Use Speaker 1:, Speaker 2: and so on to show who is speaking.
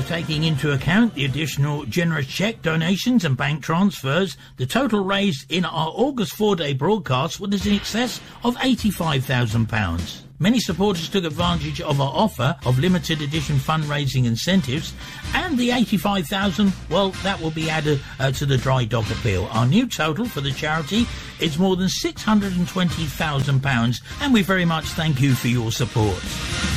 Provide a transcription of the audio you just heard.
Speaker 1: taking into account the additional generous cheque donations and bank transfers, the total raised in our August 4-day broadcast was in excess of £85,000. Many supporters took advantage of our offer of limited edition fundraising incentives, and the $85,000, well, that will be added to the Dry Dock appeal. Our new total for the charity is more than £620,000, and we very much thank you for your support.